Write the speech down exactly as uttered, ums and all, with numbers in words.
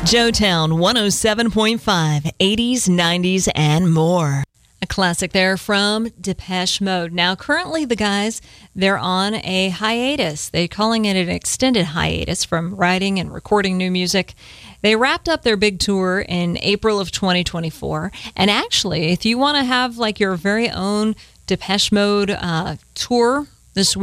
Joetown one oh seven point five, eighties, nineties, and more. A classic there from Depeche Mode. Now, currently the guys, they're on a hiatus. They're calling it an extended hiatus from writing and recording new music. They wrapped up their big tour in April of twenty twenty-four. And actually, if you want to have like your very own Depeche Mode uh, tour this week,